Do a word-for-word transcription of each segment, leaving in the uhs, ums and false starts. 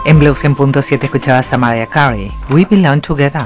En Blue cien punto siete escuchabas a Mariah Carey, We Belong Together.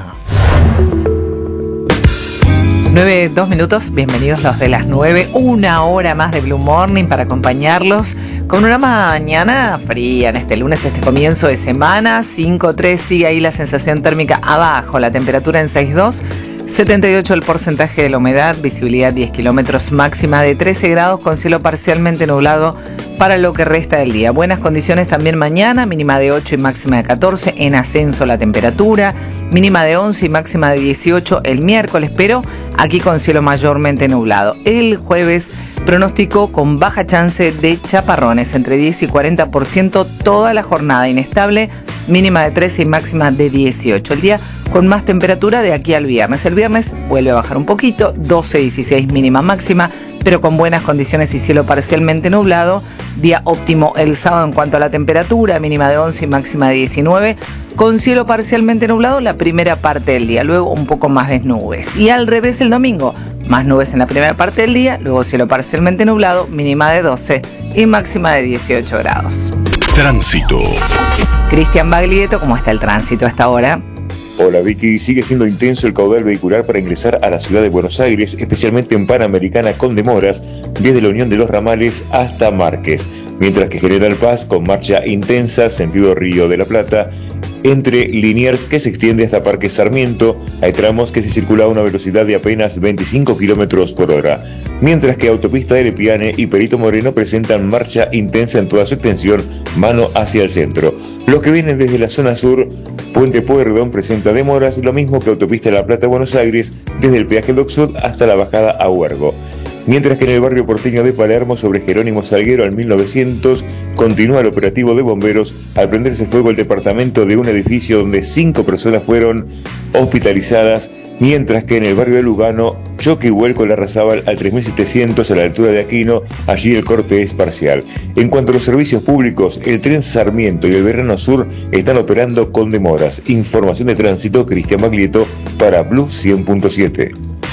nueve, dos minutos, bienvenidos los de las nueve, una hora más de Blue Morning para acompañarlos con una mañana fría en este lunes, este comienzo de semana. Cinco tres, sigue ahí la sensación térmica abajo, la temperatura en seis dos, setenta y ocho el porcentaje de la humedad, visibilidad diez kilómetros, máxima de trece grados con cielo parcialmente nublado para lo que resta del día. Buenas condiciones también mañana, mínima de ocho y máxima de catorce, en ascenso la temperatura, mínima de once y máxima de dieciocho el miércoles, pero aquí con cielo mayormente nublado. El jueves pronóstico con baja chance de chaparrones, entre diez y cuarenta por ciento toda la jornada, inestable, mínima de trece y máxima de dieciocho. El día con más temperatura de aquí al viernes. El viernes vuelve a bajar un poquito, doce, dieciséis mínima máxima, pero con buenas condiciones y cielo parcialmente nublado. Día óptimo el sábado en cuanto a la temperatura, mínima de once y máxima de diecinueve, con cielo parcialmente nublado la primera parte del día, luego un poco más de nubes. Y al revés el domingo, más nubes en la primera parte del día, luego cielo parcialmente nublado, mínima de doce y máxima de dieciocho grados. Tránsito. Cristian Baglietto, ¿cómo está el tránsito a esta hora? Hola Vicky, sigue siendo intenso el caudal vehicular para ingresar a la ciudad de Buenos Aires, especialmente en Panamericana con demoras desde la Unión de los Ramales hasta Márquez, mientras que General Paz con marcha intensa sentido Río de la Plata, entre Liniers que se extiende hasta Parque Sarmiento. Hay tramos que se circula a una velocidad de apenas veinticinco kilómetros por hora, mientras que Autopista de Lepiane y Perito Moreno presentan marcha intensa en toda su extensión, mano hacia el centro. Los que vienen desde la zona sur, Puente Pueyrredón presenta demoras, lo mismo que Autopista de La Plata-Buenos Aires, desde el peaje Dock Sud hasta la bajada a Huergo. Mientras que en el barrio porteño de Palermo, sobre Jerónimo Salguero al mil novecientos, continúa el operativo de bomberos al prenderse fuego el departamento de un edificio donde cinco personas fueron hospitalizadas, mientras que en el barrio de Lugano, choque y vuelco en la Larrazábal al tres mil setecientos a la altura de Aquino, allí el corte es parcial. En cuanto a los servicios públicos, el tren Sarmiento y el Verano Sur están operando con demoras. Información de tránsito, Cristian Baglietto para Blue cien punto siete.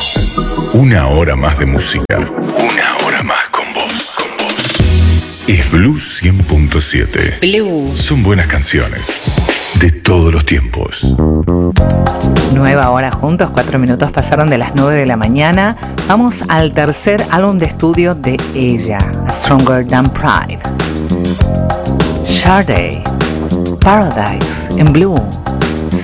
Una hora más de música. Una hora más con vos. Con vos. Es Blue cien punto siete. Blue. Son buenas canciones. De todos los tiempos. Nueva hora juntos, cuatro minutos pasaron de las nueve de la mañana. Vamos al tercer álbum de estudio de ella, Stronger Than Pride. Sade, Paradise en Blue.